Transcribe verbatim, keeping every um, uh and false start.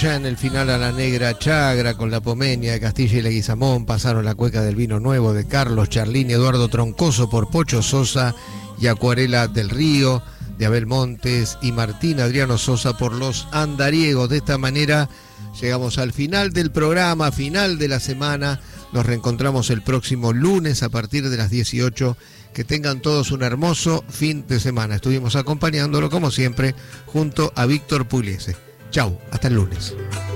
ya en el final a la Negra Chagra con la Pomeña de Castilla y Leguizamón, pasaron la Cueca del Vino Nuevo de Carlos Charlín y Eduardo Troncoso por Pocho Sosa y Acuarela del Río de Abel Montes y Martín Adriano Sosa por Los Andariegos. De esta manera llegamos al final del programa, final de la semana. Nos reencontramos el próximo lunes a partir de las dieciocho. Que tengan todos un hermoso fin de semana. Estuvimos acompañándolo como siempre junto a Víctor Pugliese. Chau, hasta el lunes.